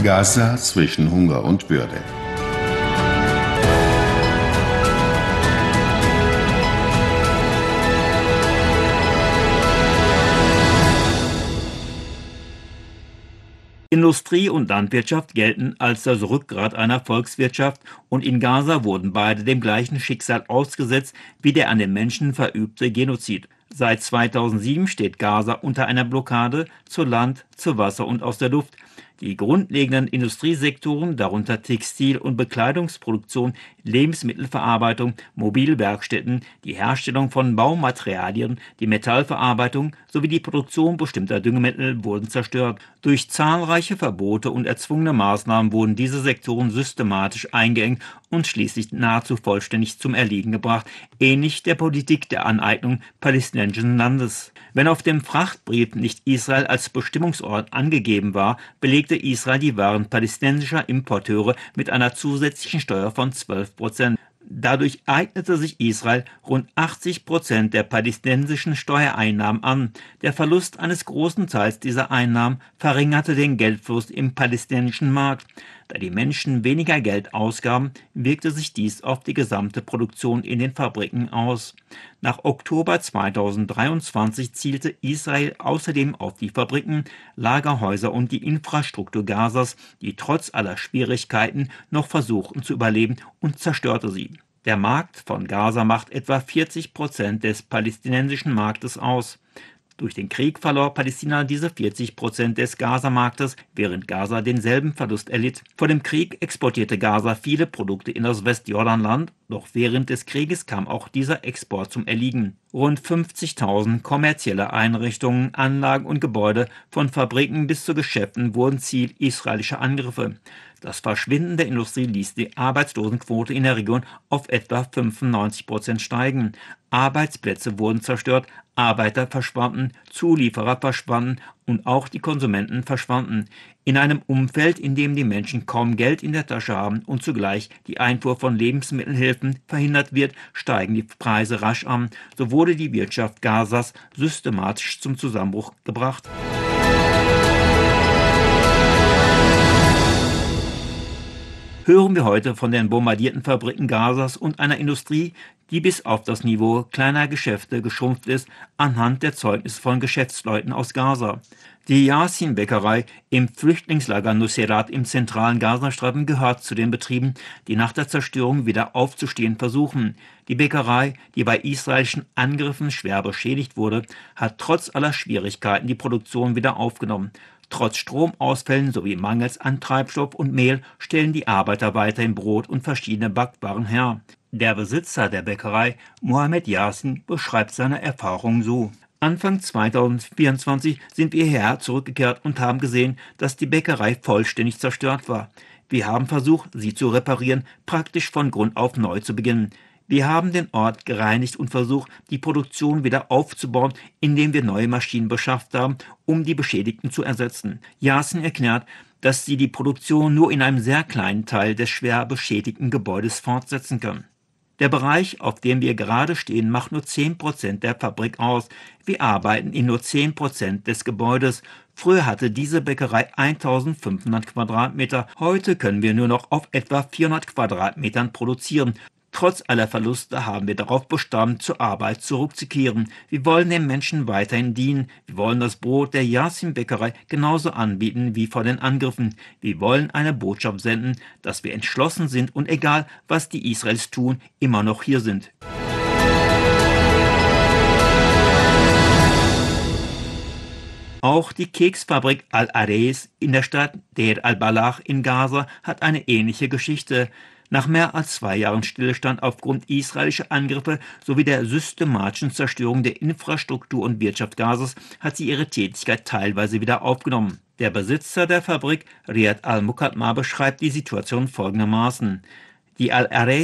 Gaza zwischen Hunger und Würde. Industrie und Landwirtschaft gelten als das Rückgrat einer Volkswirtschaft und in Gaza wurden beide dem gleichen Schicksal ausgesetzt wie der an den Menschen verübte Genozid. Seit 2007 steht Gaza unter einer Blockade zu Land, zu Wasser und aus der Luft. Die grundlegenden Industriesektoren, darunter Textil- und Bekleidungsproduktion, Lebensmittelverarbeitung, Mobilwerkstätten, die Herstellung von Baumaterialien, die Metallverarbeitung sowie die Produktion bestimmter Düngemittel wurden zerstört. Durch zahlreiche Verbote und erzwungene Maßnahmen wurden diese Sektoren systematisch eingeengt und schließlich nahezu vollständig zum Erliegen gebracht, ähnlich der Politik der Aneignung palästinensischen Landes. Wenn auf dem Frachtbrief nicht Israel als Bestimmungsort angegeben war, belegte Israel die Waren palästinensischer Importeure mit einer zusätzlichen Steuer von 12%. Dadurch eignete sich Israel rund 80% der palästinensischen Steuereinnahmen an. Der Verlust eines großen Teils dieser Einnahmen verringerte den Geldfluss im palästinensischen Markt. Da die Menschen weniger Geld ausgaben, wirkte sich dies auf die gesamte Produktion in den Fabriken aus. Nach Oktober 2023 zielte Israel außerdem auf die Fabriken, Lagerhäuser und die Infrastruktur Gazas, die trotz aller Schwierigkeiten noch versuchten zu überleben, und zerstörte sie. Der Markt von Gaza macht etwa 40% des palästinensischen Marktes aus. Durch den Krieg verlor Palästina diese 40% des Gaza-Marktes, während Gaza denselben Verlust erlitt. Vor dem Krieg exportierte Gaza viele Produkte in das Westjordanland, doch während des Krieges kam auch dieser Export zum Erliegen. Rund 50.000 kommerzielle Einrichtungen, Anlagen und Gebäude, von Fabriken bis zu Geschäften, wurden Ziel israelischer Angriffe. Das Verschwinden der Industrie ließ die Arbeitslosenquote in der Region auf etwa 95% steigen. Arbeitsplätze wurden zerstört, Arbeiter verschwanden, Zulieferer verschwanden und auch die Konsumenten verschwanden. In einem Umfeld, in dem die Menschen kaum Geld in der Tasche haben und zugleich die Einfuhr von Lebensmittelhilfen verhindert wird, steigen die Preise rasch an. So wurde die Wirtschaft Gazas systematisch zum Zusammenbruch gebracht. Hören wir heute von den bombardierten Fabriken Gazas und einer Industrie, die bis auf das Niveau kleiner Geschäfte geschrumpft ist, anhand der Zeugnisse von Geschäftsleuten aus Gaza. Die Yassin-Bäckerei im Flüchtlingslager Nuseirat im zentralen Gazastreifen gehört zu den Betrieben, die nach der Zerstörung wieder aufzustehen versuchen. Die Bäckerei, die bei israelischen Angriffen schwer beschädigt wurde, hat trotz aller Schwierigkeiten die Produktion wieder aufgenommen. Trotz Stromausfällen sowie Mangels an Treibstoff und Mehl stellen die Arbeiter weiterhin Brot und verschiedene Backwaren her. Der Besitzer der Bäckerei, Mohamed Yassin, beschreibt seine Erfahrungen so: Anfang 2024 sind wir hierher zurückgekehrt und haben gesehen, dass die Bäckerei vollständig zerstört war. Wir haben versucht, sie zu reparieren, praktisch von Grund auf neu zu beginnen. Wir haben den Ort gereinigt und versucht, die Produktion wieder aufzubauen, indem wir neue Maschinen beschafft haben, um die Beschädigten zu ersetzen. Yassin erklärt, dass sie die Produktion nur in einem sehr kleinen Teil des schwer beschädigten Gebäudes fortsetzen können. Der Bereich, auf dem wir gerade stehen, macht nur 10% der Fabrik aus. Wir arbeiten in nur 10% des Gebäudes. Früher hatte diese Bäckerei 1500 Quadratmeter. Heute können wir nur noch auf etwa 400 Quadratmetern produzieren. Trotz aller Verluste haben wir darauf bestanden, zur Arbeit zurückzukehren. Wir wollen den Menschen weiterhin dienen. Wir wollen das Brot der Yassin-Bäckerei genauso anbieten wie vor den Angriffen. Wir wollen eine Botschaft senden, dass wir entschlossen sind und egal, was die Israelis tun, immer noch hier sind. Auch die Keksfabrik Al-Areis in der Stadt Deir al-Balach in Gaza hat eine ähnliche Geschichte. Nach mehr als 2 Jahren Stillstand aufgrund israelischer Angriffe sowie der systematischen Zerstörung der Infrastruktur und Wirtschaft Gazas hat sie ihre Tätigkeit teilweise wieder aufgenommen. Der Besitzer der Fabrik, Riyad al-Muqaddam, beschreibt die Situation folgendermaßen: Die Al-Areis